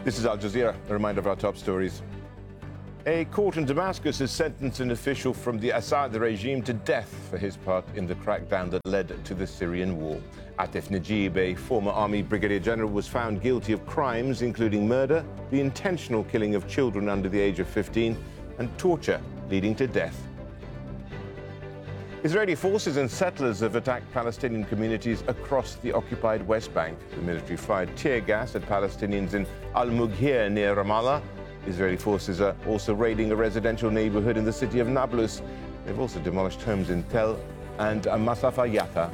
This is Al Jazeera, a reminder of our top stories. A court in Damascus has sentenced an official from the Assad regime to death for his part in the crackdown that led to the Syrian war. Atif Najib, a former army brigadier general, was found guilty of crimes including murder, the intentional killing of children under the age of 15, and torture leading to death. Israeli forces and settlers have attacked Palestinian communities across the occupied West Bank. The military fired tear gas at Palestinians in Al-Mughir near Ramallah. Israeli forces are also raiding a residential neighborhood in the city of Nablus. They've also demolished homes in Tel and Masafa Yatta.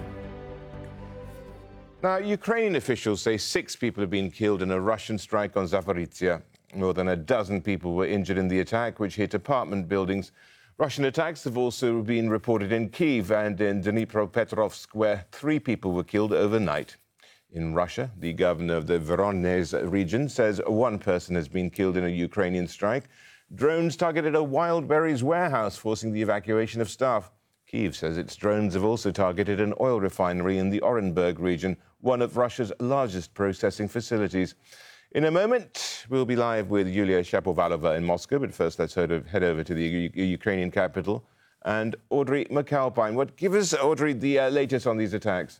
Now, Ukrainian officials say 6 people have been killed in a Russian strike on Zaporizhzhia. More than a dozen people were injured in the attack, which hit apartment buildings. Russian attacks have also been reported in Kyiv and in Dnipropetrovsk, where 3 people were killed overnight. In Russia, the governor of the Voronezh region says 1 person has been killed in a Ukrainian strike. Drones targeted a wild berries warehouse, forcing the evacuation of staff. Kyiv says its drones have also targeted an oil refinery in the Orenburg region, one of Russia's largest processing facilities. In a moment, we'll be live with Yulia Shapovalova in Moscow, but first let's head over to the Ukrainian capital. And Audrey McAlpine, give us, Audrey, the latest on these attacks.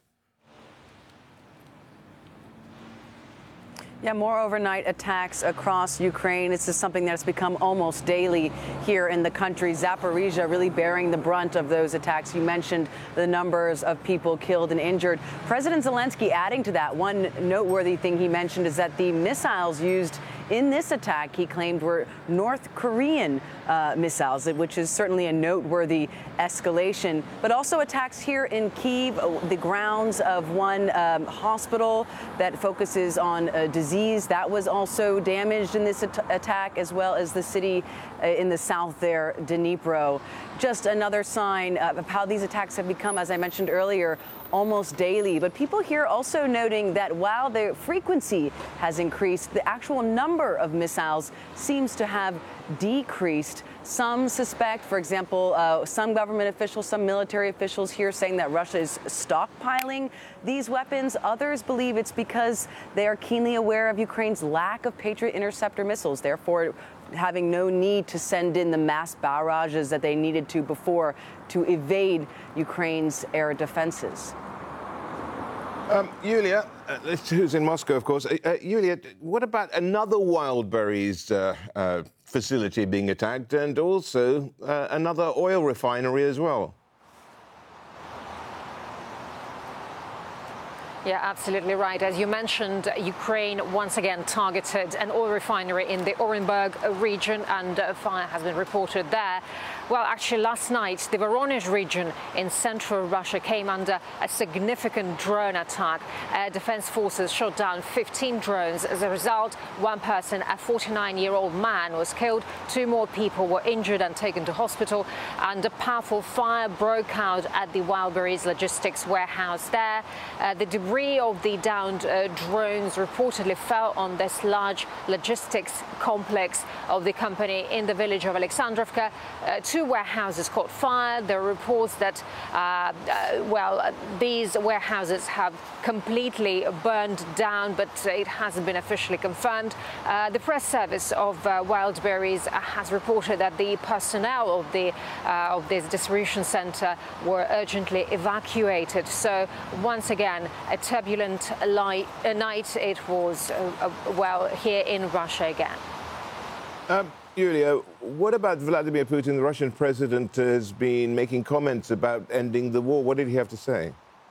Yeah, more overnight attacks across Ukraine. This is something that's become almost daily here in the country. Zaporizhzhia really bearing the brunt of those attacks. You mentioned the numbers of people killed and injured. President Zelensky adding to that, one noteworthy thing he mentioned is that the missiles used in this attack, he claimed, were North Korean missiles, which is certainly a noteworthy escalation. But also attacks here in Kyiv, the grounds of one hospital that focuses on disease, that was also damaged in this attack, as well as the city in the south there, Dnipro. Just another sign of how these attacks have become, as I mentioned earlier, almost daily. But people here also noting that while the frequency has increased, the actual number of missiles seems to have decreased. Some suspect, for example, some government officials, some military officials here saying that Russia is stockpiling these weapons. Others believe it's because they are keenly aware of Ukraine's lack of Patriot interceptor missiles, therefore having no need to send in the mass barrages that they needed to before to evade Ukraine's air defenses. Yulia, who's in Moscow, of course. Yulia, what about another wild berries facility being attacked and also another oil refinery as well? Yeah, absolutely right. As you mentioned, Ukraine once again targeted an oil refinery in the Orenburg region, and a fire has been reported there. Well, actually, last night, the Voronezh region in central Russia came under a significant drone attack. Defense forces shot down 15 drones. As a result, 1 person, a 49-year-old man, was killed. 2 more people were injured and taken to hospital. And a powerful fire broke out at the Wildberries logistics warehouse there. The debris of the downed drones reportedly fell on this large logistics complex of the company in the village of Alexandrovka. 2 warehouses caught fire. There are reports that, these warehouses have completely burned down, but it hasn't been officially confirmed. The press service of Wildberries has reported that the personnel of this distribution center were urgently evacuated. So once again, a turbulent night it was, here in Russia again. Yulia, what about Vladimir Putin? The Russian president has been making comments about ending the war. What did he have to say?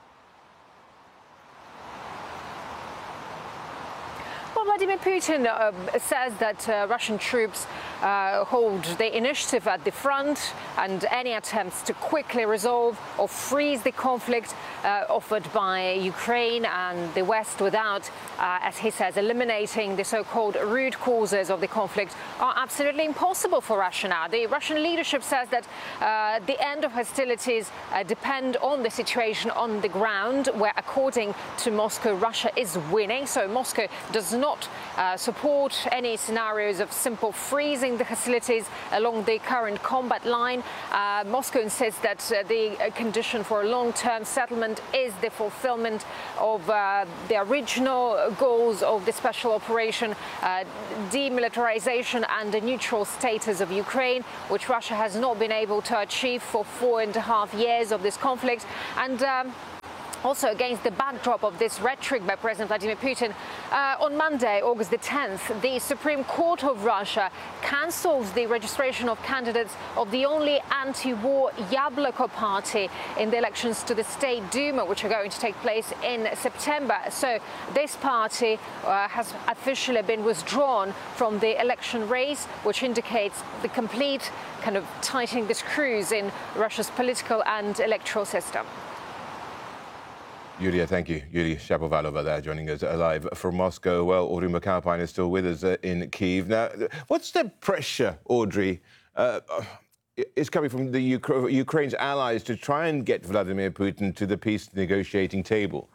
Vladimir Putin says that Russian troops hold the initiative at the front, and any attempts to quickly resolve or freeze the conflict offered by Ukraine and the West without, as he says, eliminating the so-called root causes of the conflict are absolutely impossible for Russia now. The Russian leadership says that the end of hostilities depend on the situation on the ground, where, according to Moscow, Russia is winning. So Moscow does not not support any scenarios of simple freezing the hostilities along the current combat line. Moscow insists that the condition for a long-term settlement is the fulfillment of the original goals of the special operation, demilitarization and the neutral status of Ukraine, which Russia has not been able to achieve for 4.5 years of this conflict. And also against the backdrop of this rhetoric by President Vladimir Putin, on Monday, August the 10th, the Supreme Court of Russia cancels the registration of candidates of the only anti-war Yabloko party in the elections to the State Duma, which are going to take place in September. So this party has officially been withdrawn from the election race, which indicates the complete kind of tightening the screws in Russia's political and electoral system. Yulia, thank you. Yulia Shapovalova there joining us live from Moscow. Well, Audrey McAlpine is still with us in Kyiv. Now, what's the pressure, Audrey, is coming from the Ukraine's allies to try and get Vladimir Putin to the peace negotiating table?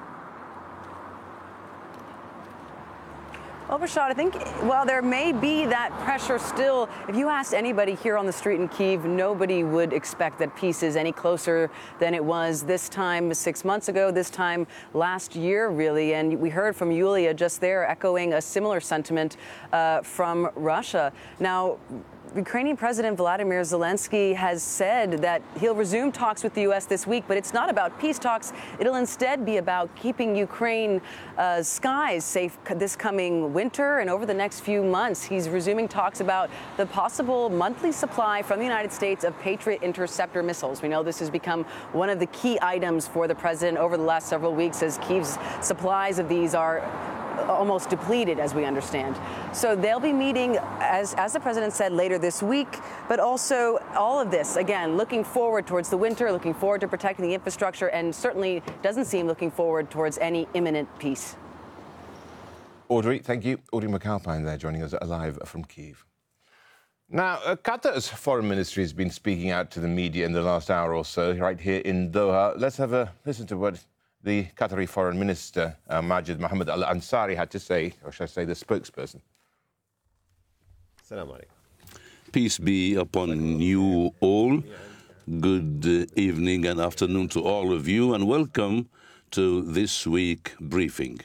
Well, Rashad, I think, well, there may be that pressure still. If you asked anybody here on the street in Kyiv, nobody would expect that peace is any closer than it was this time 6 months ago, this time last year, really. And we heard from Yulia just there echoing a similar sentiment from Russia. Now, Ukrainian President Volodymyr Zelensky has said that he'll resume talks with the U.S. this week, but it's not about peace talks. It'll instead be about keeping Ukraine's skies safe this coming winter and over the next few months. He's resuming talks about the possible monthly supply from the United States of Patriot interceptor missiles. We know this has become one of the key items for the president over the last several weeks, as Kyiv's supplies of these are almost depleted, as we understand. So they'll be meeting, as the president said, later this week, but also all of this, again, looking forward towards the winter, looking forward to protecting the infrastructure, and certainly doesn't seem looking forward towards any imminent peace. Audrey, thank you. Audrey McAlpine there joining us live from Kyiv. Now, Qatar's foreign ministry has been speaking out to the media in the last hour or so, right here in Doha. Let's have a listen to what the Qatari Foreign Minister, Majid Mohammed Al Ansari, had to say, or should I say the spokesperson. Peace be upon you all. Good evening and afternoon to all of you, and welcome to this week briefing.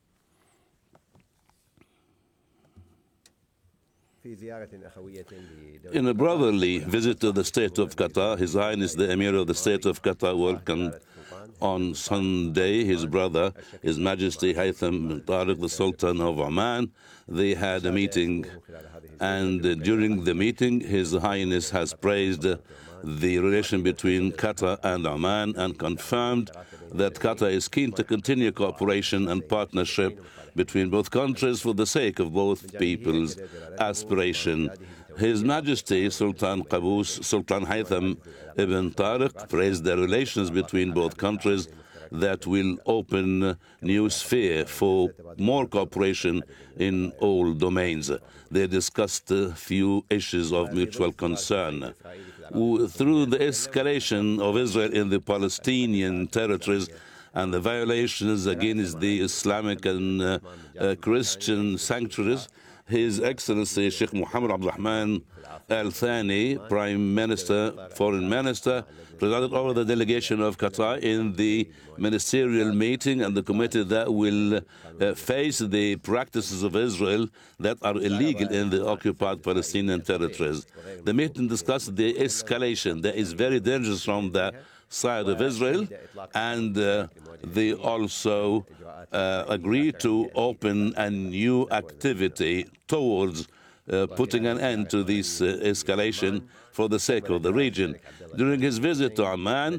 In a brotherly visit to the State of Qatar, His Highness the Emir of the State of Qatar welcomed on Sunday his brother, His Majesty Haytham bin Tariq, the Sultan of Oman. They had a meeting, and during the meeting, His Highness has praised the relation between Qatar and Oman and confirmed that Qatar is keen to continue cooperation and partnership between both countries for the sake of both people's aspiration. His Majesty Sultan Qaboos Sultan Haytham ibn Tariq praised the relations between both countries that will open new sphere for more cooperation in all domains. They discussed a few issues of mutual concern. Through the escalation of Israel in the Palestinian territories and the violations against the Islamic and Christian sanctuaries, His Excellency Sheikh Mohammed Abdulrahman Al Thani, Prime Minister, Foreign Minister, presided over the delegation of Qatar in the ministerial meeting and the committee that will face the practices of Israel that are illegal in the occupied Palestinian territories. The meeting discussed the escalation that is very dangerous from the side of Israel, and they also agreed to open a new activity towards putting an end to this escalation for the sake of the region. During his visit to Amman,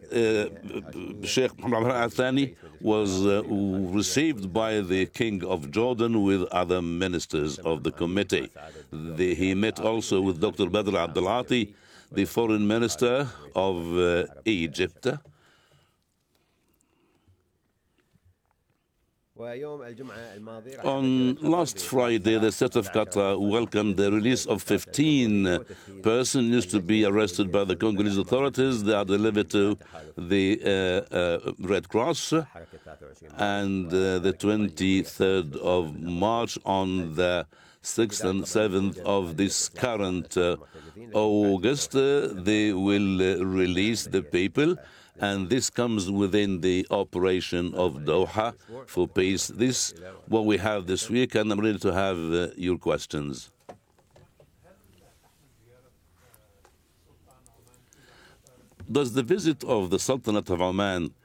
Sheikh Mohammed Al Thani was received by the King of Jordan with other ministers of the committee. He met also with Dr. Badr Abdel Ati, the Foreign Minister of Egypt. On last Friday, the state of Qatar welcomed the release of 15 persons used to be arrested by the Congolese authorities. They are delivered to the Red Cross. And the 23rd of March, on the 6th and 7th of this current August, they will release the people. And this comes within the operation of Doha for peace. This is what we have this week, and I'm ready to have your questions. Does the visit of the Sultanate of Oman